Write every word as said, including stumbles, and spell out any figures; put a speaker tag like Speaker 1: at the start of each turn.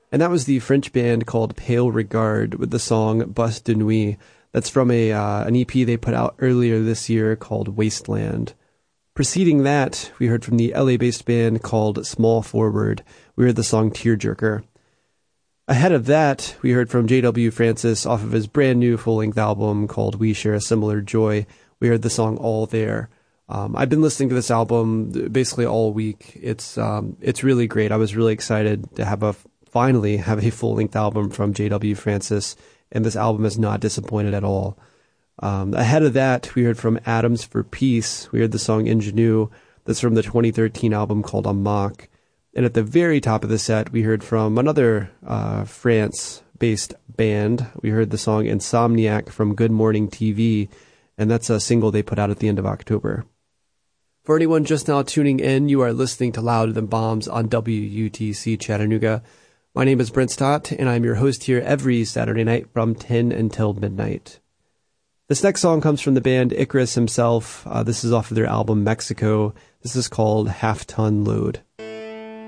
Speaker 1: And that was the French band called Pale Regard with the song Bus de Nuit. That's from a uh, an E P they put out earlier this year called Wasteland. Preceding that, we heard from the L A-based band called Small Forward. We heard the song Tearjerker. Ahead of that, we heard from J W Francis off of his brand new full-length album called We Share a Similar Joy. We heard the song All There. Um, I've been listening to this album basically all week. It's um, it's really great. I was really excited to have a finally have a full-length album from J W Francis, and this album has not disappointed at all. Um, ahead of that, we heard from Atoms for Peace. We heard the song Ingenue. That's from the twenty thirteen album called Amok. And at the very top of the set, we heard from another uh, France-based band. We heard the song Insomniac from Good Morning T V, and that's a single they put out at the end of October. For anyone just now tuning in, you are listening to Louder Than Bombs on W U T C Chattanooga. My name is Brent Stott, and I'm your host here every Saturday night from ten until midnight. This next song comes from the band Icarus himself. Uh, this is off of their album Mexico. This is called Half Ton Load.